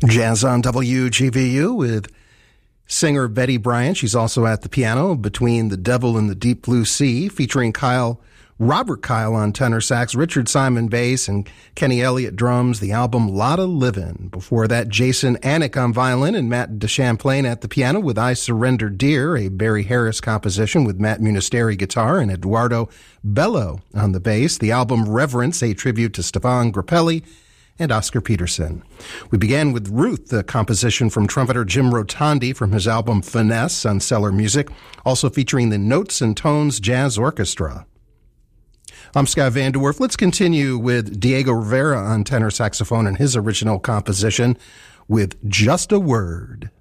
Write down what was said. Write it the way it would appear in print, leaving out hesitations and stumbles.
Jazz on WGVU with singer Betty Bryant. She's also at the piano, Between the Devil and the Deep Blue Sea, featuring Robert Kyle on tenor sax, Richard Simon bass, and Kenny Elliott drums, the album Lotta Livin'. Before that, Jason Anick on violin and Matt DeChamplain at the piano with I Surrender Dear, a Barry Harris composition with Matt Munisteri guitar and Eduardo Bello on the bass. The album Reverence, a tribute to Stefan Grappelli and Oscar Peterson. We began with Ruth, the composition from trumpeter Jim Rotondi from his album Finesse on Cellar Music, also featuring the Notes and Tones Jazz Orchestra. I'm Scott Vanderwerf. Let's continue with Diego Rivera on tenor saxophone and his original composition with Just a Word.